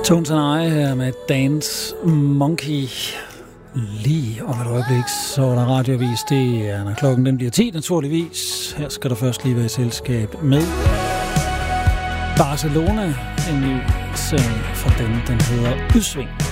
Tones and I her med Dance Monkey. Lige om et øjeblik, så er der radioavis. Det er, når klokken den bliver 10, naturligvis. Her skal der først lige være i selskab med Barcelona. En ny sang fra den hedder Udsving.